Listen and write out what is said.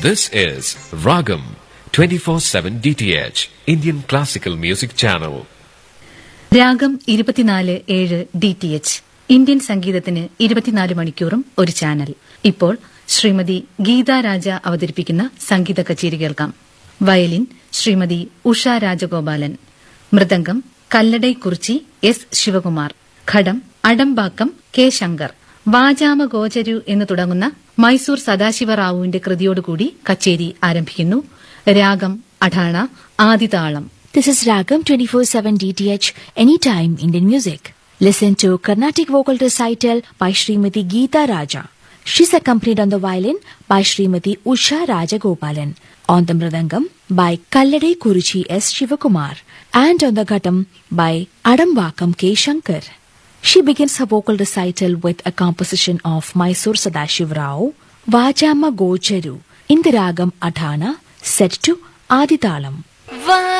This is Ragam 24/7 DTH Indian Classical Music Channel. രാഗം 24/7 DTH Indian സംഗീതത്തിന് 24 മണിക്കൂറും ഒരു ചാനൽ. ഇപ്പോൾ ശ്രീമതി ഗീതാ രാജ അവതരിപ്പിക്കുന്ന സംഗീത കച്ചേരി കേൾക്കാം. വയലിൻ ശ്രീമതി ഉഷ രാജഗോപാലൻ, മൃദംഗം കല്ലടൈക്കുറിച്ചി എസ് ശിവകുമാർ, ഘടം അടംബാക്കം കെ ശങ്കർ. വാചാമഗോചരു എന്ന് തുടങ്ങുന്ന മൈസൂർ സദാശിവറാവുവിന്റെ കൃതിയോടുകൂടി കച്ചേരി ആരംഭിക്കുന്നു. രാഗം Atana ആദിതാളം. This is Ragam 24/7 DTH Anytime Indian Music. Listen to Carnatic vocal recital by Srimati Geeta Raja. She's accompanied on the violin by Srimati Usha Rajagopalan, on the mridangam by Kalladai Kuruchi S. Shivakumar, and on the ghatam by Adambakam K. Shankar. She begins her vocal recital with a composition of Mysore Sadashiv Rao, Vajama Gocharu, in the Ragam Adhana, set to Aditalam.